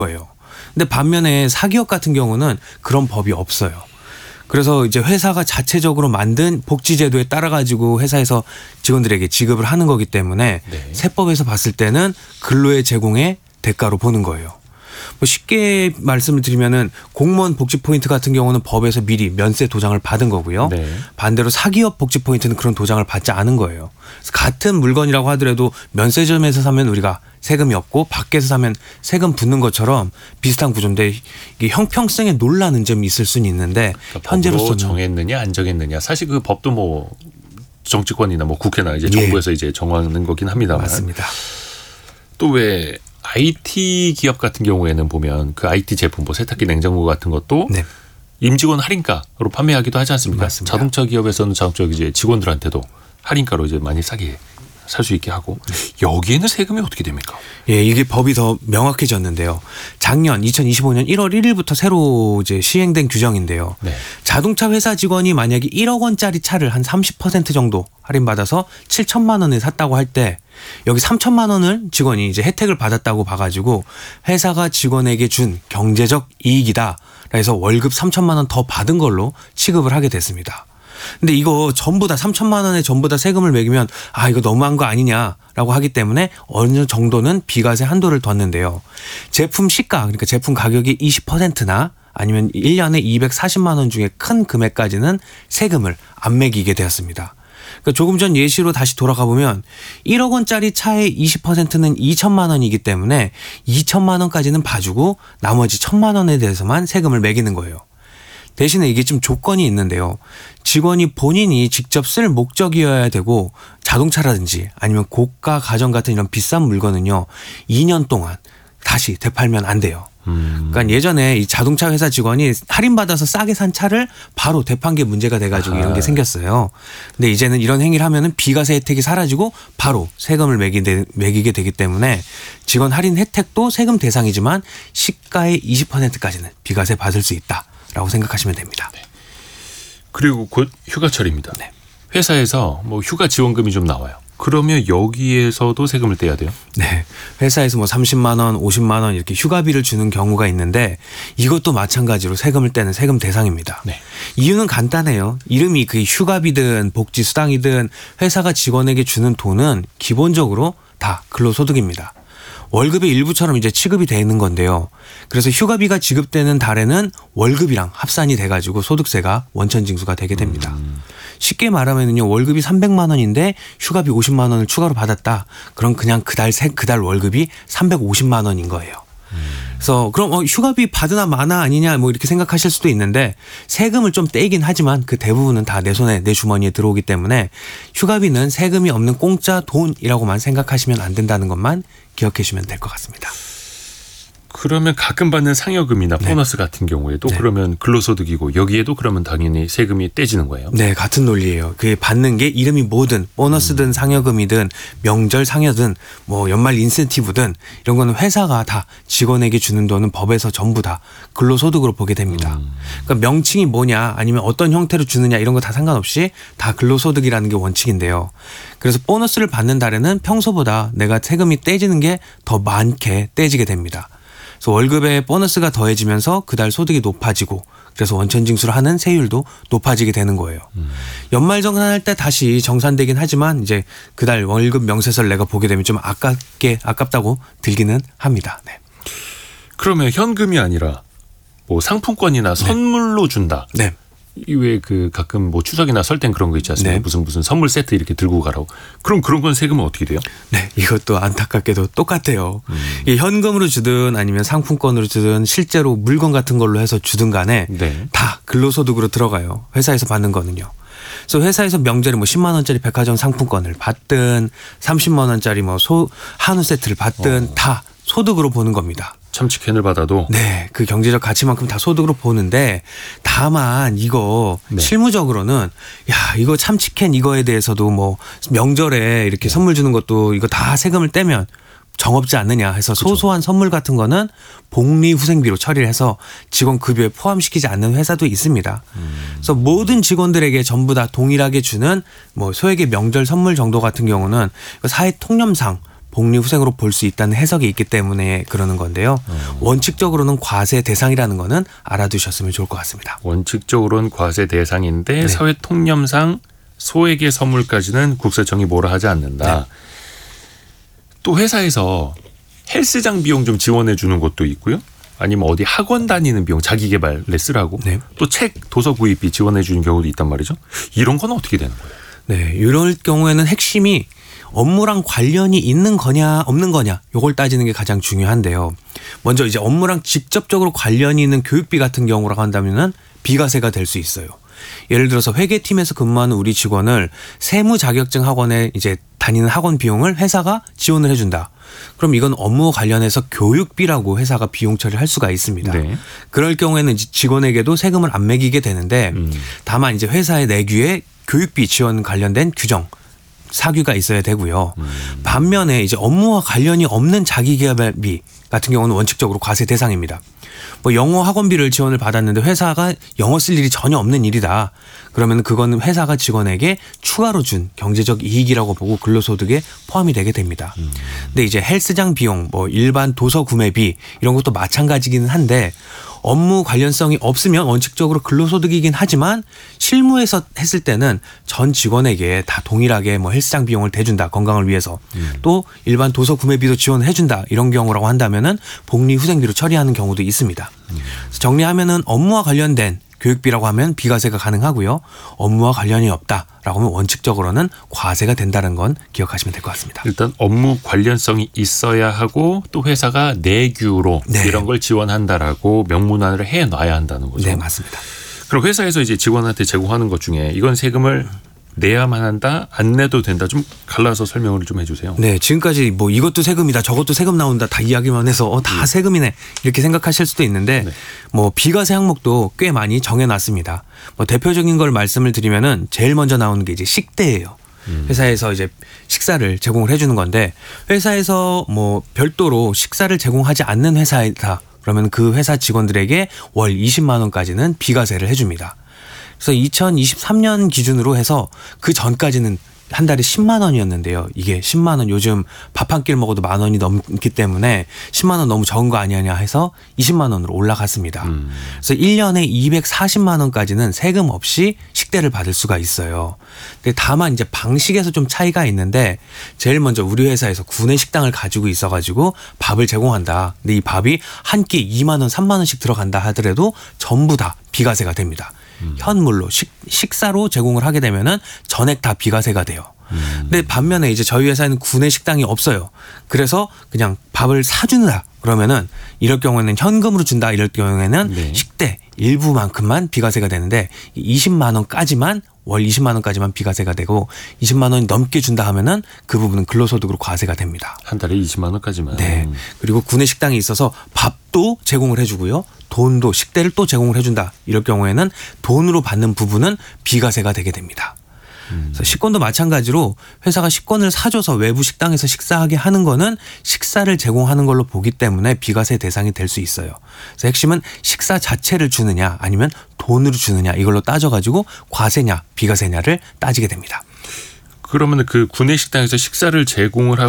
거예요. 근데 반면에 사기업 같은 경우는 그런 법이 없어요. 그래서 이제 회사가 자체적으로 만든 복지제도에 따라 가지고 회사에서 직원들에게 지급을 하는 거기 때문에 네. 세법에서 봤을 때는 근로의 제공의 대가로 보는 거예요. 뭐 쉽게 말씀을 드리면은 공무원 복지 포인트 같은 경우는 법에서 미리 면세 도장을 받은 거고요. 네. 반대로 사기업 복지 포인트는 그런 도장을 받지 않은 거예요. 그래서 같은 물건이라고 하더라도 면세점에서 사면 우리가 세금이 없고 밖에서 사면 세금 붙는 것처럼 비슷한 구조인데 이게 형평성에 놀라는 점이 있을 수는 있는데 그러니까 현재로서는 정했느냐 안 정했느냐 사실 그 법도 뭐 정치권이나 뭐 국회나 이제 정부에서 이제 정하는 거긴 합니다만 맞습니다. 또 왜 IT 기업 같은 경우에는 보면 그 IT 제품 뭐 세탁기 냉장고 같은 것도 네. 임직원 할인가로 판매하기도 하지 않습니까? 맞습니다. 자동차 기업에서는 자동차 이제 직원들한테도 할인가로 이제 많이 싸게 살 수 있게 하고 여기에는 세금이 어떻게 됩니까? 예, 이게 법이 더 명확해졌는데요. 작년 2025년 1월 1일부터 새로 이제 시행된 규정인데요. 네. 자동차 회사 직원이 만약에 1억 원짜리 차를 한 30% 정도 할인받아서 7천만 원에 샀다고 할 때 여기 3천만 원을 직원이 이제 혜택을 받았다고 봐가지고 회사가 직원에게 준 경제적 이익이다. 그래서 월급 3천만 원 더 받은 걸로 취급을 하게 됐습니다. 근데 이거 전부 다 3천만 원에 전부 다 세금을 매기면 아 이거 너무한 거 아니냐라고 하기 때문에 어느 정도는 비과세 한도를 뒀는데요. 제품 시가 그러니까 제품 가격이 20%나 아니면 1년에 240만 원 중에 큰 금액까지는 세금을 안 매기게 되었습니다. 그러니까 조금 전 예시로 다시 돌아가 보면 1억 원짜리 차의 20%는 2천만 원이기 때문에 2천만 원까지는 봐주고 나머지 1천만 원에 대해서만 세금을 매기는 거예요. 대신에 이게 좀 조건이 있는데요. 직원이 본인이 직접 쓸 목적이어야 되고 자동차라든지 아니면 고가 가전 같은 이런 비싼 물건은요. 2년 동안 다시 되팔면 안 돼요. 그러니까 예전에 이 자동차 회사 직원이 할인받아서 싸게 산 차를 바로 되판 게 문제가 돼가지고 이런 게 생겼어요. 근데 이제는 이런 행위를 하면은 비과세 혜택이 사라지고 바로 세금을 매기게 되기 때문에 직원 할인 혜택도 세금 대상이지만 시가의 20%까지는 비과세 받을 수 있다라고 생각하시면 됩니다. 네. 그리고 곧 휴가철입니다. 네. 회사에서 뭐 휴가 지원금이 좀 나와요. 그러면 여기에서도 세금을 떼야 돼요? 네. 회사에서 뭐 30만 원, 50만 원 이렇게 휴가비를 주는 경우가 있는데 이것도 마찬가지로 세금을 떼는 세금 대상입니다. 네. 이유는 간단해요. 이름이 그 휴가비든 복지수당이든 회사가 직원에게 주는 돈은 기본적으로 다 근로소득입니다. 월급의 일부처럼 이제 취급이 돼 있는 건데요. 그래서 휴가비가 지급되는 달에는 월급이랑 합산이 돼가지고 소득세가 원천징수가 되게 됩니다. 쉽게 말하면요, 월급이 300만 원인데 휴가비 50만 원을 추가로 받았다. 그럼 그냥 그달 월급이 350만 원인 거예요. 그래서 그럼 휴가비 받으나 마나 아니냐 뭐 이렇게 생각하실 수도 있는데 세금을 좀 떼긴 하지만 그 대부분은 다 내 손에 내 주머니에 들어오기 때문에 휴가비는 세금이 없는 공짜 돈이라고만 생각하시면 안 된다는 것만 기억해 주시면 될 것 같습니다. 그러면 가끔 받는 상여금이나 보너스 같은 경우에도 그러면 근로소득이고 여기에도 그러면 당연히 세금이 떼지는 거예요? 네, 같은 논리예요. 그게 받는 게 이름이 뭐든 보너스든 상여금이든 명절 상여든 뭐 연말 인센티브든 이런 거는 회사가 다 직원에게 주는 돈은 법에서 전부 다 근로소득으로 보게 됩니다. 그러니까 명칭이 뭐냐 아니면 어떤 형태로 주느냐 이런 거 다 상관없이 다 근로소득이라는 게 원칙인데요. 그래서 보너스를 받는 달에는 평소보다 내가 세금이 떼지는 게 더 많게 떼지게 됩니다. 그래서 월급에 보너스가 더해지면서 그달 소득이 높아지고 그래서 원천징수를 하는 세율도 높아지게 되는 거예요. 연말정산할 때 다시 정산되긴 하지만 이제 그달 월급 명세서를 내가 보게 되면 좀 아깝다고 들기는 합니다. 네. 그러면 현금이 아니라 뭐 상품권이나 선물로 준다. 네. 이외에 그 가끔 뭐 추석이나 설 땐 그런 거 있지 않습니까? 네. 무슨 선물 세트 이렇게 들고 가라고. 그럼 그런 건 세금은 어떻게 돼요? 네, 이것도 안타깝게도 똑같아요. 이 현금으로 주든 아니면 상품권으로 주든 실제로 물건 같은 걸로 해서 주든 간에 다 근로소득으로 들어가요. 회사에서 받는 거는요. 그래서 회사에서 명절에 뭐 10만 원짜리 백화점 상품권을 받든 30만 원짜리 뭐 한우 세트를 받든 다 소득으로 보는 겁니다. 참치캔을 받아도 네, 그 경제적 가치만큼 다 소득으로 보는데 다만 이거 실무적으로는 야 이거 참치캔 이거에 대해서도 뭐 명절에 이렇게 선물 주는 것도 이거 다 세금을 떼면 정없지 않느냐 해서 소소한 선물 같은 거는 복리후생비로 처리를 해서 직원 급여에 포함시키지 않는 회사도 있습니다. 그래서 모든 직원들에게 전부 다 동일하게 주는 뭐 소액의 명절 선물 정도 같은 경우는 사회 통념상 복리후생으로 볼 수 있다는 해석이 있기 때문에 그러는 건데요. 원칙적으로는 과세 대상이라는 거는 알아두셨으면 좋을 것 같습니다. 원칙적으로는 과세 대상인데 네. 사회 통념상 소액의 선물까지는 국세청이 뭐라 하지 않는다. 네. 또 회사에서 헬스장 비용 좀 지원해 주는 것도 있고요. 아니면 어디 학원 다니는 비용 자기 개발 레슨하고 네. 또 책 도서 구입비 지원해 주는 경우도 있단 말이죠. 이런 건 어떻게 되는 거예요? 네, 이럴 경우에는 핵심이 업무랑 관련이 있는 거냐 없는 거냐 요걸 따지는 게 가장 중요한데요. 먼저 이제 업무랑 직접적으로 관련이 있는 교육비 같은 경우라고 한다면은 비과세가 될 수 있어요. 예를 들어서 회계팀에서 근무하는 우리 직원을 세무 자격증 학원에 이제 다니는 학원 비용을 회사가 지원을 해준다. 그럼 이건 업무 관련해서 교육비라고 회사가 비용 처리를 할 수가 있습니다. 네. 그럴 경우에는 직원에게도 세금을 안 매기게 되는데 다만 이제 회사의 내규에 교육비 지원 관련된 규정 사규가 있어야 되고요. 반면에 이제 업무와 관련이 없는 자기개발비 같은 경우는 원칙적으로 과세 대상입니다. 뭐 영어 학원비를 지원을 받았는데 회사가 영어 쓸 일이 전혀 없는 일이다. 그러면 그거는 회사가 직원에게 추가로 준 경제적 이익이라고 보고 근로소득에 포함이 되게 됩니다. 근데 이제 헬스장 비용, 뭐 일반 도서 구매비 이런 것도 마찬가지기는 한데 업무 관련성이 없으면 원칙적으로 근로소득이긴 하지만 실무에서 했을 때는 전 직원에게 다 동일하게 뭐 헬스장 비용을 대준다. 건강을 위해서. 또 일반 도서 구매비도 지원해준다. 이런 경우라고 한다면은 복리후생비로 처리하는 경우도 있습니다. 그래서 정리하면은 업무와 관련된 교육비라고 하면 비과세가 가능하고요. 업무와 관련이 없다라고 하면 원칙적으로는 과세가 된다는 건 기억하시면 될 것 같습니다. 일단 업무 관련성이 있어야 하고 또 회사가 내규로 네. 이런 걸 지원한다라고 명문화를 해놔야 한다는 거죠. 네, 맞습니다. 그럼 회사에서 이제 직원한테 제공하는 것 중에 이건 세금을 내야만 한다, 안 내도 된다. 좀 갈라서 설명을 좀 해주세요. 네, 지금까지 뭐 이것도 세금이다, 저것도 세금 나온다 다 이야기만 해서 다 세금이네 이렇게 생각하실 수도 있는데 네. 뭐 비과세 항목도 꽤 많이 정해놨습니다. 뭐 대표적인 걸 말씀을 드리면은 제일 먼저 나오는 게 이제 식대예요. 회사에서 이제 식사를 제공을 해주는 건데 회사에서 뭐 별도로 식사를 제공하지 않는 회사이다. 그러면 그 회사 직원들에게 월 20만 원까지는 비과세를 해줍니다. 그래서 2023년 기준으로 해서 그 전까지는 한 달에 10만 원이었는데요. 이게 10만 원 요즘 밥 한 끼를 먹어도 만 원이 넘기 때문에 10만 원 너무 적은 거 아니냐 해서 20만 원으로 올라갔습니다. 그래서 1년에 240만 원까지는 세금 없이 식대를 받을 수가 있어요. 근데 다만 이제 방식에서 좀 차이가 있는데 제일 먼저 우리 회사에서 구내 식당을 가지고 있어가지고 밥을 제공한다. 근데 이 밥이 한 끼 2만 원, 3만 원씩 들어간다 하더라도 전부 다 비과세가 됩니다. 현물로 식사로 제공을 하게 되면은 전액 다 비과세가 돼요. 근데 반면에 이제 저희 회사에는 구내 식당이 없어요. 그래서 그냥 밥을 사준다. 그러면은 이럴 경우에는 현금으로 준다. 이럴 경우에는 네. 식대 일부만큼만 비과세가 되는데 20만 원까지만 월 20만 원까지만 비과세가 되고 20만 원이 넘게 준다 하면은 그 부분은 근로소득으로 과세가 됩니다. 한 달에 20만 원까지만. 네. 그리고 구내 식당이 있어서 밥도 제공을 해주고요. 돈도 식대를 또 제공을 해준다. 이럴 경우에는 돈으로 받는 부분은 비과세가 되게 됩니다. 그래서 식권도 마찬가지로 회사가 식권을 사줘서 외부 식당에서 식사하게 하는 거는 식사를 제공하는 걸로 보기 때문에 비과세 대상이 될 수 있어요. 그래서 핵심은 식사 자체를 주느냐 아니면 돈으로 주느냐 이걸로 따져가지고 과세냐 비과세냐를 따지게 됩니다. 그러면 그 구내 식당에서 식사를 제공을 하고